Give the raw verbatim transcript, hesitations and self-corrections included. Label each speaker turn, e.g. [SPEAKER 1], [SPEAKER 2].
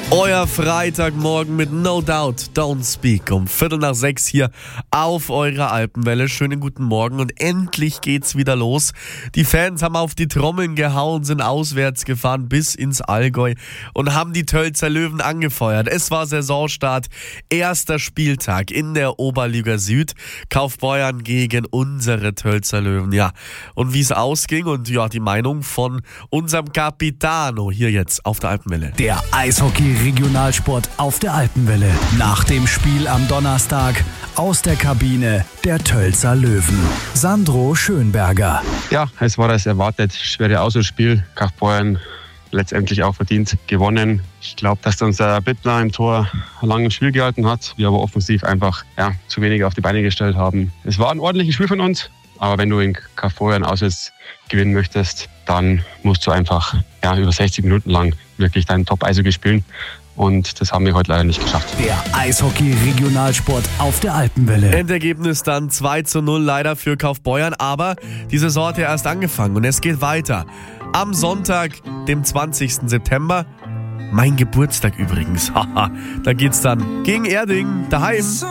[SPEAKER 1] Euer Freitagmorgen mit No Doubt, Don't Speak um Viertel nach sechs hier auf eurer Alpenwelle. Schönen guten Morgen und endlich geht's wieder los. Die Fans haben auf die Trommeln gehauen, sind auswärts gefahren bis ins Allgäu und haben die Tölzer Löwen angefeuert. Es war Saisonstart, erster Spieltag in der Oberliga Süd. Kaufbeuern gegen unsere Tölzer Löwen, ja. Und wie es ausging und ja, die Meinung von unserem Capitano hier jetzt auf der Alpenwelle.
[SPEAKER 2] Der Eishockey-Regionalsport auf der Alpenwelle. Nach dem Spiel am Donnerstag aus der Kabine der Tölzer Löwen. Sandro Schönberger.
[SPEAKER 3] Ja, es war das erwartet schwere Auswärtsspiel. Kaufbeuern letztendlich auch verdient gewonnen. Ich glaube, dass unser Bittner im Tor lange im Spiel gehalten hat. Wir aber offensiv einfach ja, zu wenig auf die Beine gestellt haben. Es war ein ordentliches Spiel von uns. Aber wenn du in Kaufbeuern auswärts gewinnen möchtest, dann musst du einfach ja, über sechzig Minuten lang wirklich deinen Top-Eishockey spielen. Und das haben wir heute leider nicht geschafft.
[SPEAKER 2] Der Eishockey-Regionalsport auf der Alpenwelle.
[SPEAKER 1] Endergebnis dann zwei zu null leider für Kaufbeuern, aber die Saison hat ja erst angefangen und es geht weiter. Am Sonntag, dem zwanzigsten September, mein Geburtstag übrigens, haha, da geht's dann gegen Erding daheim.